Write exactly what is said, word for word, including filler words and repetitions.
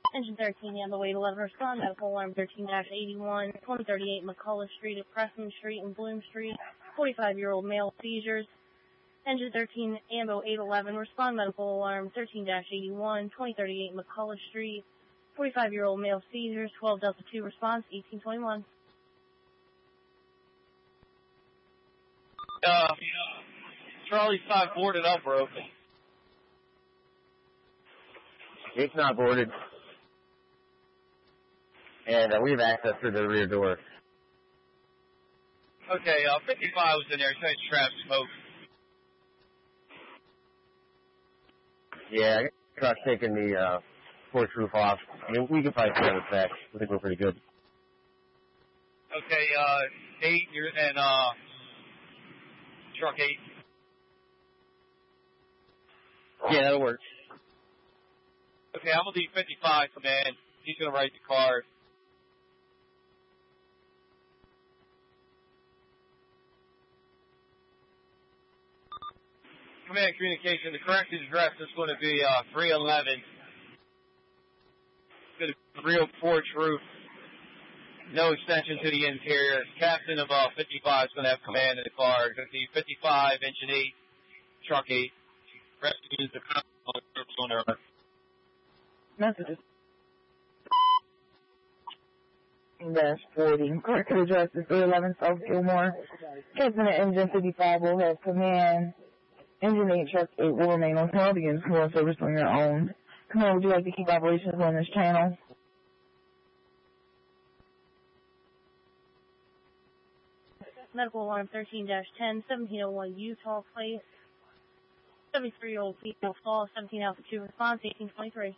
Engine thirteen, Ambo eight eleven, respond, medical alarm thirteen dash eighty-one, twenty thirty-eight McCullough Street at Preston Street and Bloom Street, forty-five-year-old male seizures. Engine thirteen, Ambo eight eleven, respond, medical alarm thirteen dash eighty-one, twenty thirty-eight McCullough Street, forty-five-year-old male seizures, twelve Delta two, response, eighteen twenty-one. Uh, Charlie five boarded up, bro. It's not boarded. And uh, we have access through the rear door. Okay, uh, fifty-five was in there, trying to trap smoke. Yeah, truck taking the uh, porch roof off. I mean, we can probably see it back. We think we're pretty good. Okay, uh, eight, you're, and, uh, truck eight. Yeah, that'll work. Okay, I'm gonna leave fifty-five, command. He's gonna write the card. Command communication, the correct address is going to be uh, three eleven. It's a real porch roof. No extension to the interior. Captain of uh, fifty-five is going to have command of the car. It's going to be fifty-five, engine eight, truck eight. Rescue is the on there. Messages. Dash forty. Correct address is three eleven South Gilmore. Captain of engine fifty-five will have command. Engine eight, truck eight will remain on hold against more service on your own. Command, would you like to keep operations on this channel? Medical alarm thirteen dash ten, seventeen oh one Utah Place. seventy-three-year-old female fall, seventeen Alpha two, response, eighteen twenty-three.